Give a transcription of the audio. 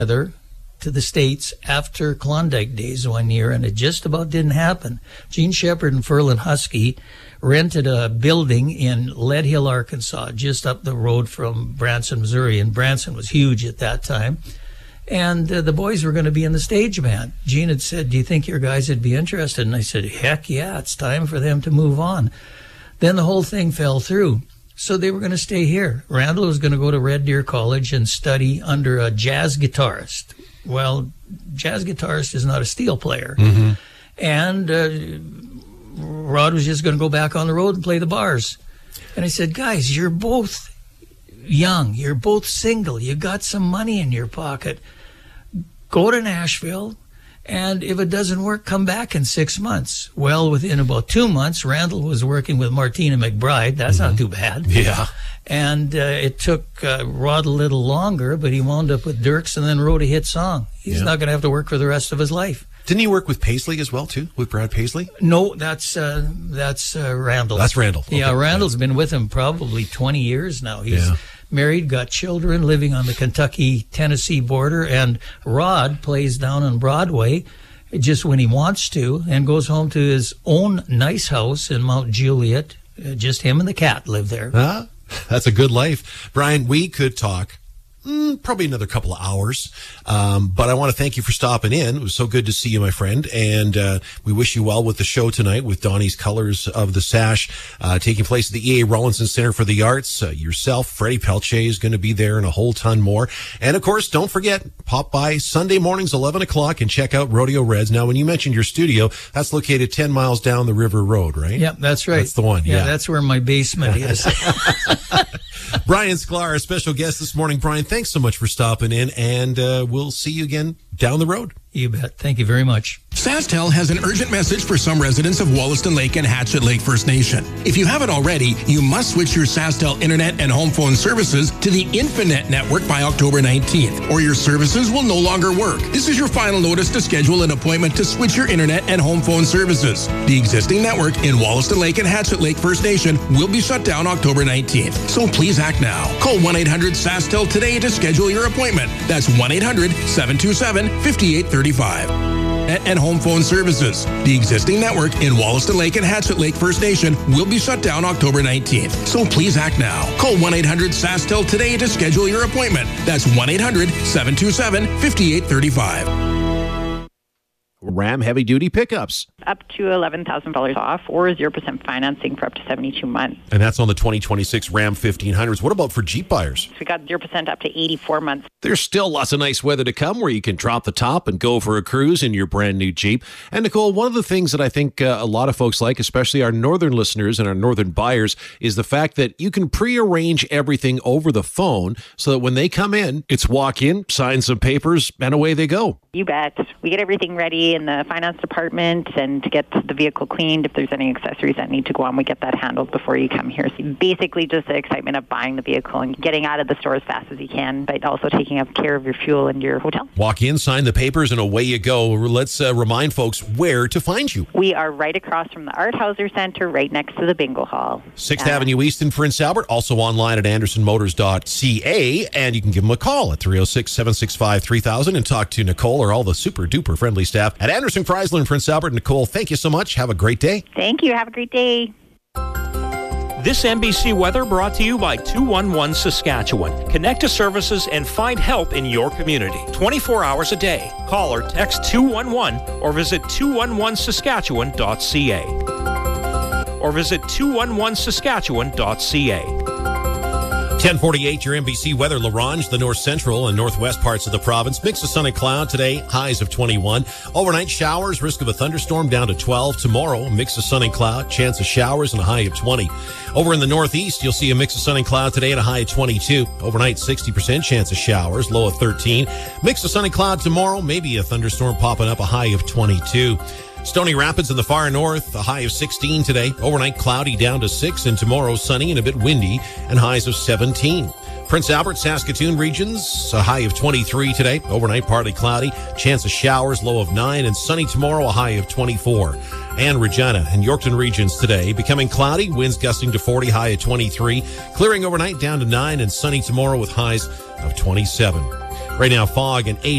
to the States after Klondike days one year, and it just about didn't happen. Gene Shepard and Ferlin Husky rented a building in Lead Hill, Arkansas, just up the road from Branson, Missouri, and Branson was huge at that time. And the boys were going to be in the stage band. Gene had said, do you think your guys would be interested? And I said, heck yeah, it's time for them to move on. Then the whole thing fell through. So they were going to stay here. Randall was going to go to Red Deer College and study under a jazz guitarist. Well, jazz guitarist is not a steel player. Mm-hmm. And Rod was just going to go back on the road and play the bars. And I said, guys, you're both young. You're both single. You got some money in your pocket. Go to Nashville, and if it doesn't work, come back in 6 months. Well, within about 2 months, Randall was working with Martina McBride. That's not too bad. Yeah. And it took Rod a little longer, but he wound up with Dierks and then wrote a hit song. He's not going to have to work for the rest of his life. Didn't he work with Paisley as well, too? With Brad Paisley? No, that's Randall. That's Randall. Okay. Yeah, Randall's been with him probably 20 years now. He's married, got children, living on the Kentucky-Tennessee border, and Rod plays down on Broadway just when he wants to and goes home to his own nice house in Mount Juliet. Just him and the cat live there. That's a good life. Brian, we could talk probably another couple of hours. But I want to thank you for stopping in. It was so good to see you, my friend. And we wish you well with the show tonight with Donnie's Colors of the Sash taking place at the E.A. Rawlinson Center for the Arts. Yourself, Freddie Pelche is going to be there and a whole ton more. And, of course, don't forget, pop by Sunday mornings, 11 o'clock, and check out Rodeo Reds. Now, when you mentioned your studio, that's located 10 miles down the River Road, right? Yep, that's right. That's the one, yeah. That's where my basement is. Brian Sklar, our special guest this morning. Brian, thanks so much for stopping in, and we'll see you again down the road. You bet. Thank you very much. SaskTel has an urgent message for some residents of Wollaston Lake and Hatchet Lake First Nation. If you haven't already, you must switch your SaskTel internet and home phone services to the Infinet network by October 19th, or your services will no longer work. This is your final notice to schedule an appointment to switch your internet and home phone services. The existing network in Wollaston Lake and Hatchet Lake First Nation will be shut down October 19th. So please act now. Call 1-800-SaskTel today to schedule your appointment. That's 1-800-727-5835. And home phone services. The existing network in Wollaston Lake and Hatchet Lake First Nation will be shut down October 19th. So please act now. Call 1-800-SaskTel today to schedule your appointment. That's 1-800-727-5835. Ram Heavy Duty Pickups. Up to $11,000 off or 0% financing for up to 72 months. And that's on the 2026 Ram 1500s. What about for Jeep buyers? We got 0% up to 84 months. There's still lots of nice weather to come where you can drop the top and go for a cruise in your brand new Jeep. And Nicole, one of the things that I think a lot of folks like, especially our northern listeners and our northern buyers, is the fact that you can pre-arrange everything over the phone so that when they come in, it's walk in, sign some papers, and away they go. You bet. We get everything ready in the finance department, and to get the vehicle cleaned, if there's any accessories that need to go on, we get that handled before you come here. So basically just the excitement of buying the vehicle and getting out of the store as fast as you can, but also taking care of your fuel and your hotel. Walk in, sign the papers, and away you go. Let's remind folks where to find you. We are right across from the Art Hauser Center, right next to the Bingo Hall. 6th Avenue East in Prince Albert, also online at andersonmotors.ca, and you can give them a call at 306-765-3000 and talk to Nicole or all the super-duper friendly staff at Anderson Chrysler in Prince Albert. Nicole, thank you so much. Have a great day. Thank you. Have a great day. This NBC weather brought to you by 211 Saskatchewan. Connect to services and find help in your community 24 hours a day. Call or text 211 or visit 211saskatchewan.ca or visit 211saskatchewan.ca. 1048, your NBC weather. La Ronge, the north central and northwest parts of the province. Mix of sun and cloud today, highs of 21. Overnight showers, risk of a thunderstorm down to 12. Tomorrow, mix of sun and cloud, chance of showers and a high of 20. Over in the northeast, you'll see a mix of sun and cloud today and a high of 22. Overnight, 60% chance of showers, low of 13. Mix of sun and cloud tomorrow, maybe a thunderstorm popping up, a high of 22. Stony Rapids in the far north, a high of 16 today. Overnight cloudy down to 6, and tomorrow sunny and a bit windy, and highs of 17. Prince Albert, Saskatoon regions, a high of 23 today. Overnight partly cloudy, chance of showers, low of 9, and sunny tomorrow, a high of 24. And Regina and Yorkton regions today, becoming cloudy, winds gusting to 40, high of 23. Clearing overnight down to 9, and sunny tomorrow with highs of 27. Right now, fog and 80.